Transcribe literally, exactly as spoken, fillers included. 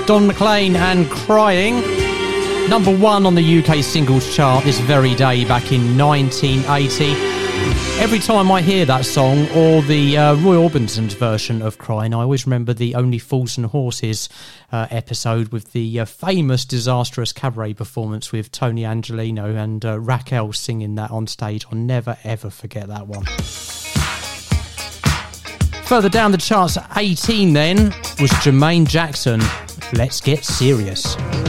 Don McLean and Crying. Number one on the U K singles chart this very day back in nineteen eighty. Every time I hear that song or the uh, Roy Orbison's version of Crying, I always remember the Only Fools and Horses uh, episode with the uh, famous disastrous cabaret performance with Tony Angelino and uh, Raquel singing that on stage. I'll never ever forget that one. Further down the charts at eighteen then was Jermaine Jackson, Let's Get Serious.